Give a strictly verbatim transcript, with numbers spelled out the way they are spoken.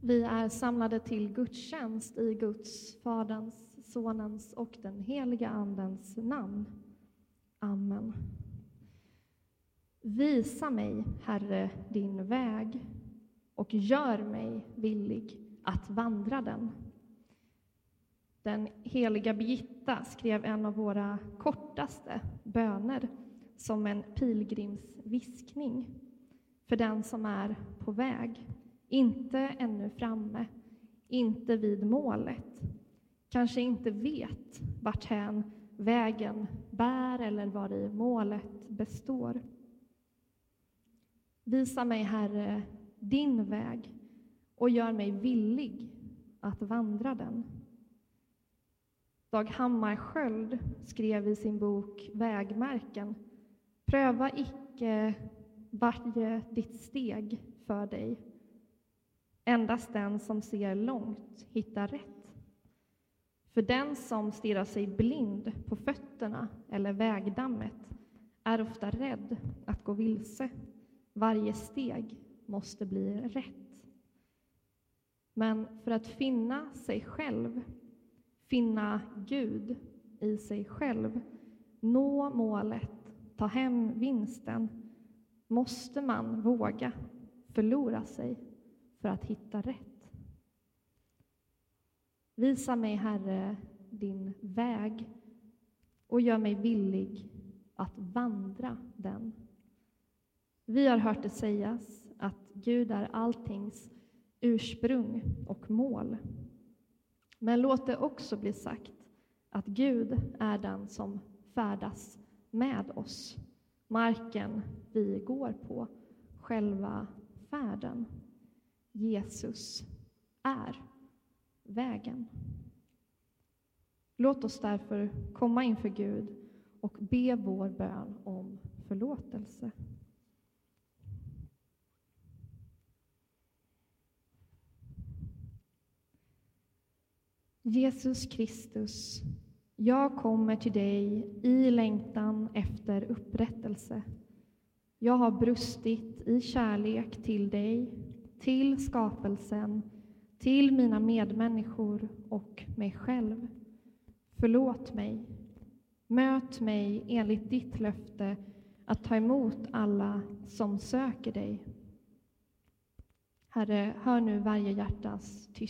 Vi är samlade till gudstjänst i Guds, Faderns, Sonens och den heliga Andens namn. Amen. Visa mig, Herre, din väg och gör mig villig att vandra den. Den heliga Birgitta skrev en av våra kortaste böner som en pilgrimsviskning för den som är på väg. Inte ännu framme, inte vid målet. Kanske inte vet varthän vägen bär eller vad i målet består. Visa mig, Herre, din väg och gör mig villig att vandra den. Dag Hammarskjöld skrev i sin bok Vägmärken: pröva icke varje ditt steg för dig. Endast den som ser långt hittar rätt. För den som stirrar sig blind på fötterna eller vägdammet är ofta rädd att gå vilse. Varje steg måste bli rätt. Men för att finna sig själv, finna Gud i sig själv, nå målet, ta hem vinsten, måste man våga förlora sig för att hitta rätt. Visa mig, Herre, din väg och gör mig villig att vandra den. Vi har hört det sägas att Gud är alltings ursprung och mål. Men låt det också bli sagt att Gud är den som färdas med oss. Marken vi går på, själva färden. Jesus är vägen. Låt oss därför komma inför Gud och be vår bön om förlåtelse. Jesus Kristus, jag kommer till dig i längtan efter upprättelse. Jag har brustit i kärlek till dig, till skapelsen, till mina medmänniskor och mig själv. Förlåt mig. Möt mig enligt ditt löfte att ta emot alla som söker dig. Herre, hör nu varje hjärtas tystnad.